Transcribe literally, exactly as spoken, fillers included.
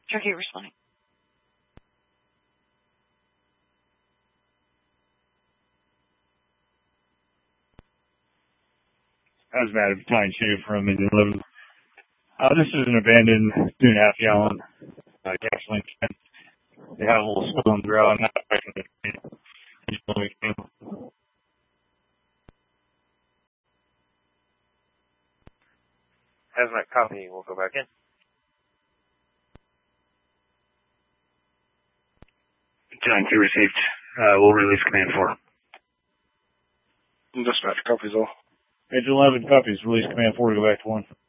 Turkey responding. Hazmat Battalion Chief from Indian eleven. Uh, this is an abandoned two and a half gallon uh, gasoline can. They have a little spill on the ground. Not affecting the can. Hazmat copy. We'll go back in. Battalion two received. Uh, we'll release command four. Dispatch copies all. Agent eleven copies. Release command four to go back to one.